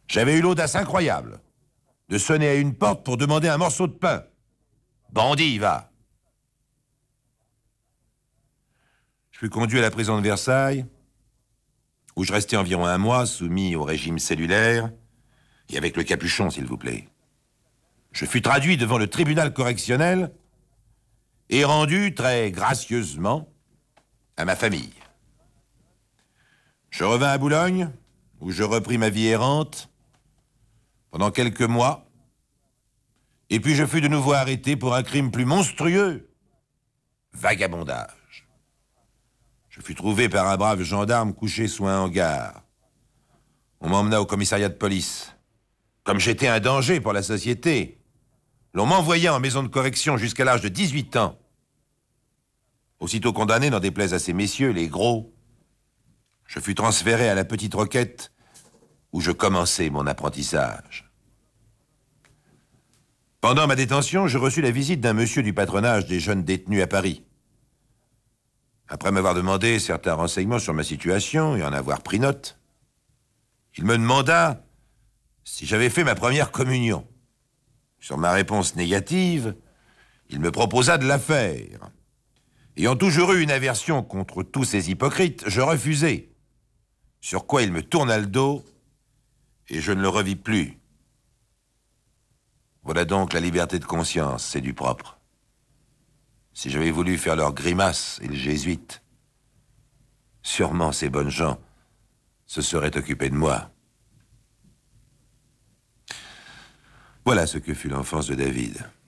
J'avais eu l'audace incroyable de sonner à une porte pour demander un morceau de pain. Bandit, va. Je fus conduit à la prison de Versailles, où je restais environ un mois, soumis au régime cellulaire, et avec le capuchon, s'il vous plaît. Je fus traduit devant le tribunal correctionnel et rendu très gracieusement à ma famille. Je revins à Boulogne, où je repris ma vie errante pendant quelques mois, et puis je fus de nouveau arrêté pour un crime plus monstrueux, vagabondage. Je fus trouvé par un brave gendarme couché sous un hangar. On m'emmena au commissariat de police. Comme j'étais un danger pour la société, l'on m'envoya en maison de correction jusqu'à l'âge de 18 ans. Aussitôt condamné, n'en déplaise à ces messieurs, les gros, je fus transféré à la Petite Roquette, où je commençai mon apprentissage. Pendant ma détention, je reçus la visite d'un monsieur du patronage des jeunes détenus à Paris. Après m'avoir demandé certains renseignements sur ma situation et en avoir pris note, il me demanda si j'avais fait ma première communion. Sur ma réponse négative, il me proposa de la faire. Ayant toujours eu une aversion contre tous ces hypocrites, je refusai. Sur quoi il me tourna le dos et je ne le revis plus. Voilà donc la liberté de conscience, c'est du propre. Si j'avais voulu faire leur grimace et le jésuite, sûrement ces bonnes gens se seraient occupés de moi. Voilà ce que fut l'enfance de David.